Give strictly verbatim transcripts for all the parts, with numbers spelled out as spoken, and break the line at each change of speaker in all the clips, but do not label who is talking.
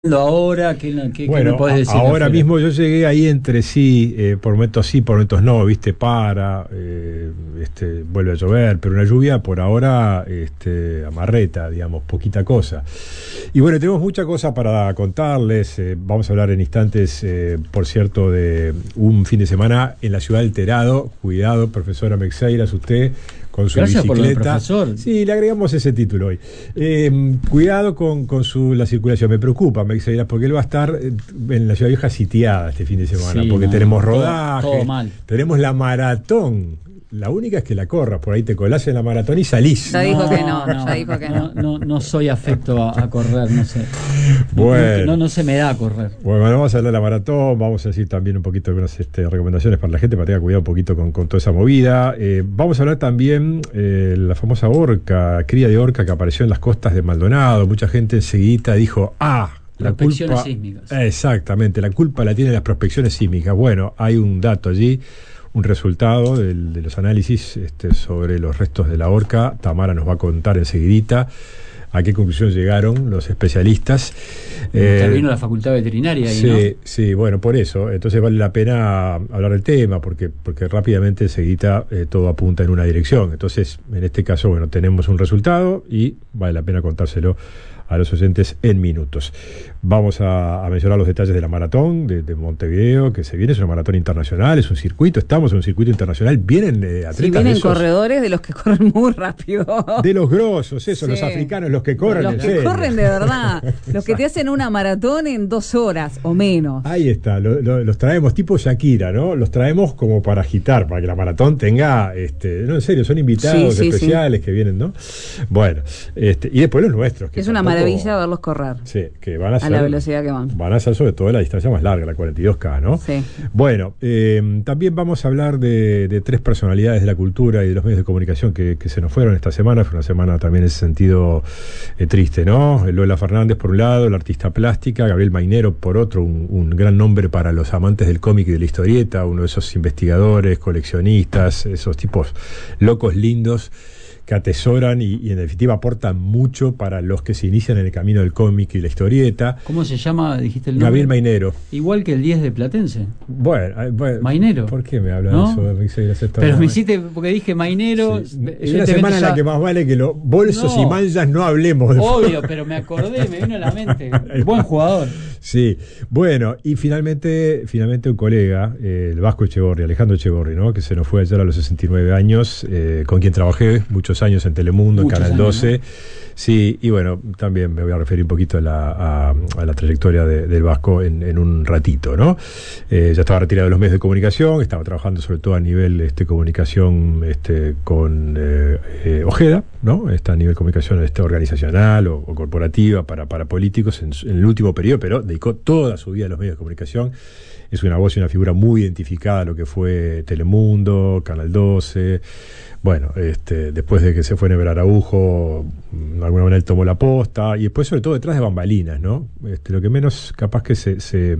Ahora, ¿qué, qué,
bueno,
qué me podés decir?
Ahora mismo yo llegué ahí entre sí, eh, por momentos sí, por momentos no, viste, para, eh, este, vuelve a llover, pero una lluvia por ahora este, amarreta, digamos, poquita cosa. Y bueno, tenemos mucha cosa para contarles, eh, vamos a hablar en instantes, eh, por cierto, de un fin de semana en la ciudad del Terado. Cuidado, profesora Meixeiras, usted con su
Gracias
bicicleta.
Por lo profesor.
Sí, le agregamos ese título hoy. Eh, cuidado con, con su, la circulación. Me preocupa, Meixeiras, porque él va a estar en la Ciudad Vieja sitiada este fin de semana,
sí,
porque
no,
tenemos
todo,
rodaje,
todo mal.
Tenemos la maratón. La única es que la corras, por ahí te colás en la maratón y salís.
Ya dijo que no,
no,
ya dijo que
no.
no.
No, no, no soy afecto a, a correr, no sé.
Bueno.
No, no, no se me da a correr.
Bueno, vamos a hablar de la maratón, vamos a decir también un poquito de algunas este, recomendaciones para la gente, para que tenga cuidado un poquito con, con toda esa movida. Eh, vamos a hablar también de eh, la famosa orca, cría de orca que apareció en las costas de Maldonado. Mucha gente enseguida dijo, ah, la
prospecciones
culpa,
sísmicas.
Exactamente, la culpa la tienen las prospecciones sísmicas. Bueno, hay un dato allí, un resultado del, de los análisis este, sobre los restos de la orca. Tamara nos va a contar enseguidita a qué conclusión llegaron los especialistas.
Intervino eh, la facultad veterinaria ahí,
sí,
¿no?
Sí, bueno, por eso. Entonces vale la pena hablar del tema, porque, porque rápidamente enseguida eh, todo apunta en una dirección. Entonces, en este caso, bueno, tenemos un resultado y vale la pena contárselo a los oyentes en minutos. Vamos a, a mencionar los detalles de la maratón de, de Montevideo, que se viene, es una maratón internacional, es un circuito, estamos en un circuito internacional, vienen eh, atletas.
Sí, vienen
de esos,
corredores de los que corren muy rápido.
De los grosos, eso, sí. Los africanos, los que corren.
Los
en
que
serio.
corren de verdad, los que te hacen una maratón en dos horas o menos.
Ahí está, lo, lo, los traemos tipo Shakira, ¿no? Los traemos como para agitar, para que la maratón tenga, este, no, en serio, son invitados sí, sí, especiales sí. que vienen, ¿no? Bueno, este, y después los nuestros. Que
es una maravilla verlos correr.
Sí, que van a ser,
a la velocidad que van.
Van a ser sobre todo la distancia más larga, la cuarenta y dos K, ¿no?
Sí.
Bueno, eh, también vamos a hablar de, de tres personalidades de la cultura y de los medios de comunicación que, que se nos fueron esta semana. Fue una semana también en ese sentido eh, triste, ¿no? Lola Fernández por un lado, la artista plástica, Gabriel Mainero por otro, un, un gran nombre para los amantes del cómic y de la historieta, uno de esos investigadores, coleccionistas, esos tipos locos lindos que atesoran y, y en definitiva aportan mucho para los que se inician en el camino del cómic y la historieta.
¿Cómo se llama? Dijiste el nombre.
Gabriel Mainero.
Igual que el diez de Platense.
Bueno, bueno
Mainero.
¿Por qué me hablan
¿No?
de eso?
Pero me hiciste, porque dije Mainero.
Sí. Es una semana en la que más vale que los bolsos no. y manchas no hablemos. De
Obvio, pero me acordé, me vino a la mente. Buen jugador.
Sí, bueno, y finalmente finalmente un colega, eh, el Vasco Echegorri, Alejandro Echegorri, ¿no? Que se nos fue ayer a los sesenta y nueve años, eh, con quien trabajé muchos años en Telemundo, muchos en Canal doce. Años, ¿no? Sí, y bueno, también me voy a referir un poquito a la, a, a la trayectoria de, del Vasco en, en un ratito, ¿no? Eh, ya estaba retirado de los medios de comunicación, estaba trabajando sobre todo a nivel este, comunicación este, con eh, eh, Ojeda, ¿no? Está a nivel comunicación este, organizacional o, o corporativa para, para políticos en, en el último periodo, pero dedicó toda su vida a los medios de comunicación. Es una voz y una figura muy identificada a lo que fue Telemundo, Canal doce. Bueno, este, después de que se fue Never Araujo, de alguna manera él tomó la posta, y después sobre todo detrás de bambalinas, ¿no? Este, lo que menos capaz que se, se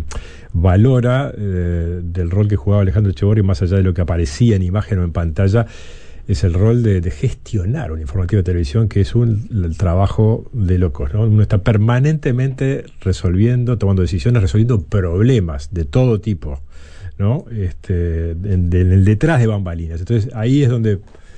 valora eh, del rol que jugaba Alejandro Echegorri, más allá de lo que aparecía en imagen o en pantalla, es el rol de, de gestionar un informativo de televisión, que es un el trabajo de locos, ¿no? Uno está permanentemente resolviendo, tomando decisiones, resolviendo problemas de todo tipo, ¿no? Este, en, en el detrás de bambalinas. Entonces ahí es donde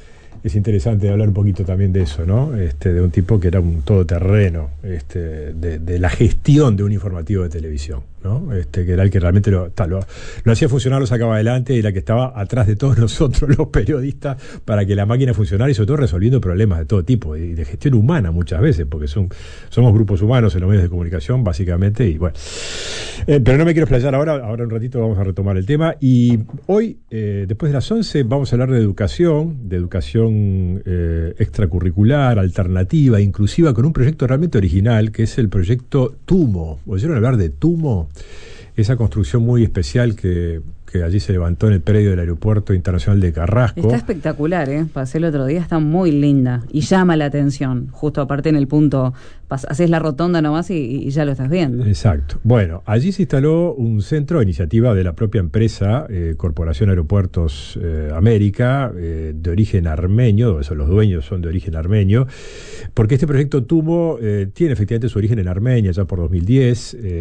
es interesante hablar un poquito también de eso, ¿no? Este, de un tipo que era un todoterreno, este, de, de la gestión de un informativo de televisión, ¿no? Este, que era el que realmente lo, ta, lo, lo hacía funcionar, lo sacaba adelante, y la que estaba atrás de todos nosotros, los periodistas, para que la máquina funcionara, y sobre todo resolviendo problemas de todo tipo, y de gestión humana muchas veces, porque son, somos grupos humanos en los medios de comunicación, básicamente, y bueno. Eh, pero no me quiero explayar ahora, ahora un ratito vamos a retomar el tema, y hoy, eh, después de las once, vamos a hablar de educación, de educación Eh, extracurricular, alternativa, inclusiva, con un proyecto realmente original, que es el proyecto TUMO. ¿Oyeron hablar de TUMO? Esa construcción muy especial que, que allí se levantó en el predio del Aeropuerto Internacional de Carrasco.
Está espectacular, ¿eh? Pasé el otro día, está muy linda y llama la atención, justo aparte en el punto, pas- haces la rotonda nomás y, y ya lo estás viendo.
Exacto. Bueno, allí se instaló un centro de iniciativa de la propia empresa, eh, Corporación Aeropuertos eh, América, eh, de origen armenio, eso, los dueños son de origen armenio, porque este proyecto TUMO eh, tiene efectivamente su origen en Armenia, ya por dos mil diez, eh,